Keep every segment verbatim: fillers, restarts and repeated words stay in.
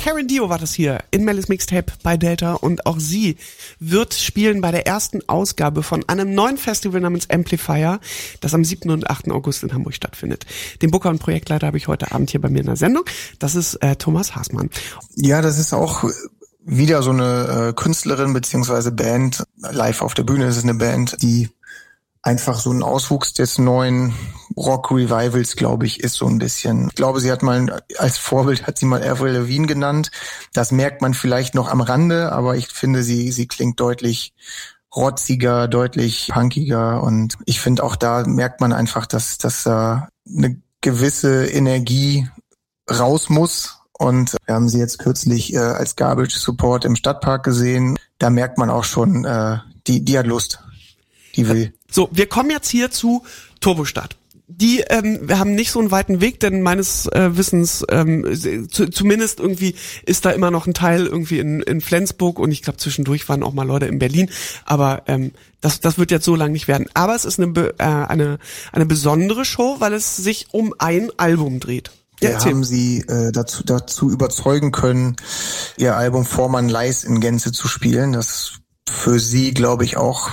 Karen Dio war das hier in Mellis Mixtape bei Delta und auch sie wird spielen bei der ersten Ausgabe von einem neuen Festival namens Amplifier, das am siebten und achten August in Hamburg stattfindet. Den Booker und Projektleiter habe ich heute Abend hier bei mir in der Sendung. Das ist äh, Thomas Haßmann. Ja, das ist auch wieder so eine äh, Künstlerin beziehungsweise Band, live auf der Bühne. Das ist eine Band, die einfach so ein Auswuchs des neuen Rock-Revivals, glaube ich, ist so ein bisschen. Ich glaube, sie hat mal, als Vorbild hat sie mal Avril Lavigne genannt. Das merkt man vielleicht noch am Rande, aber ich finde, sie sie klingt deutlich rotziger, deutlich punkiger und ich finde auch da merkt man einfach, dass dass da eine gewisse Energie raus muss. Und wir haben sie jetzt kürzlich äh, als Garbage Support im Stadtpark gesehen. Da merkt man auch schon, äh, die die hat Lust. Die will. So, wir kommen jetzt hier zu Turbostart. Die, ähm, wir haben nicht so einen weiten Weg, denn meines äh, Wissens, ähm, zu, zumindest irgendwie ist da immer noch ein Teil irgendwie in, in Flensburg und ich glaube zwischendurch waren auch mal Leute in Berlin, aber ähm, das, das wird jetzt so lang nicht werden. Aber es ist eine, äh, eine, eine besondere Show, weil es sich um ein Album dreht. Wir ja, haben sie äh, dazu, dazu überzeugen können, ihr Album Vormann Leis in Gänze zu spielen. Das für sie, glaube ich, auch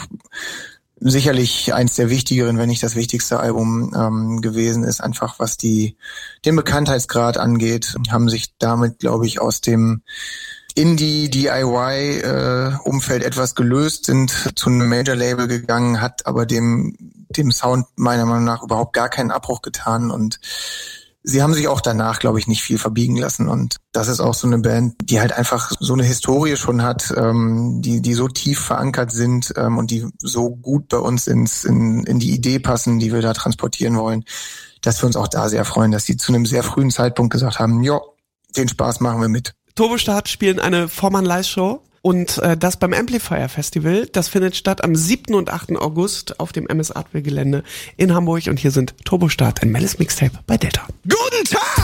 sicherlich eins der wichtigeren, wenn nicht das wichtigste Album ähm, gewesen ist, einfach was die den Bekanntheitsgrad angeht, haben sich damit, glaube ich, aus dem Indie-D I Y-Umfeld äh, etwas gelöst, sind zu einem Major-Label gegangen, hat aber dem dem Sound meiner Meinung nach überhaupt gar keinen Abbruch getan und sie haben sich auch danach, glaube ich, nicht viel verbiegen lassen und das ist auch so eine Band, die halt einfach so eine Historie schon hat, ähm, die die so tief verankert sind ähm, und die so gut bei uns ins in, in die Idee passen, die wir da transportieren wollen, dass wir uns auch da sehr freuen, dass sie zu einem sehr frühen Zeitpunkt gesagt haben, ja, den Spaß machen wir mit. Turbostart spielen eine Vormann-Live-Show. Und äh, das beim Amplifier Festival, das findet statt am siebten und achten August auf dem M S Artwell Gelände in Hamburg. Und hier sind Turbostart in Mellis Mixtape bei Delta. Guten Tag!